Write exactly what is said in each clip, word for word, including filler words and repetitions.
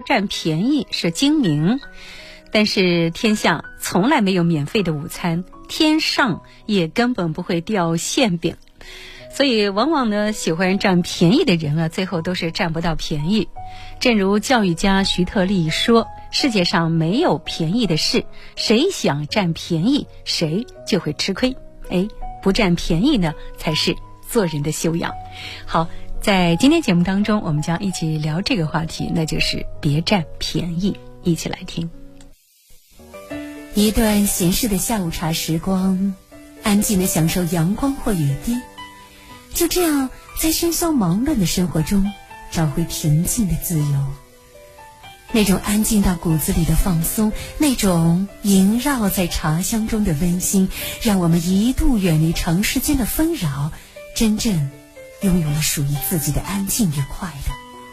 占便宜是精明，但是天下从来没有免费的午餐，天上也根本不会掉馅饼。所以往往呢，喜欢占便宜的人啊，最后都是占不到便宜。正如教育家徐特立说，世界上没有便宜的事，谁想占便宜谁就会吃亏。哎，不占便宜呢，才是做人的修养。好，在今天节目当中，我们将一起聊这个话题，那就是别占便宜。一起来听。 一段闲适的下午茶时光，安静地享受阳光或雨滴，就这样在喧嚣忙乱的生活中找回平静的自由。那种安静到骨子里的放松，那种萦绕在茶香中的温馨，让我们一度远离长时间的纷扰，真正拥有了属于自己的安静与快乐。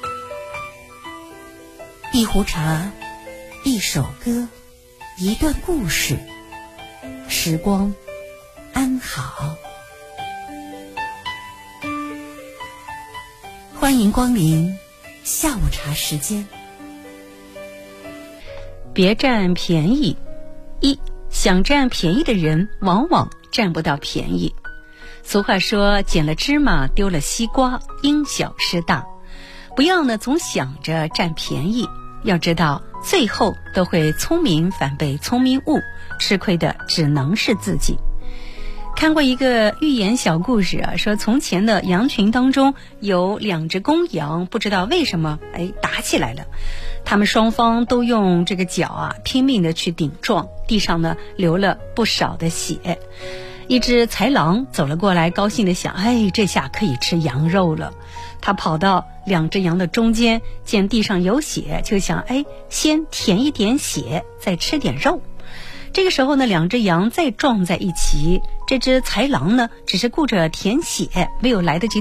一壶茶，一首歌，一段故事，时光安好。欢迎光临下午茶时间。 别占便宜。一，想占便宜的人往往占不到便宜。俗话说，捡了芝麻丢了西瓜，因小失大。不要呢总想着占便宜，要知道最后都会聪明反被聪明误，吃亏的只能是自己。看过一个寓言小故事啊，说从前的羊群当中有两只公羊，不知道为什么哎打起来了。他们双方都用这个脚啊拼命的去顶撞，地上呢流了不少的血。一只豺狼走了过来，高兴的想，哎，这下可以吃羊肉了。他跑到两只羊的中间，见地上有血，就想，哎，先舔一点血，再吃点肉。这个时候呢，两只羊再撞在一起，这只豺狼呢只是顾着舔血，没有来得及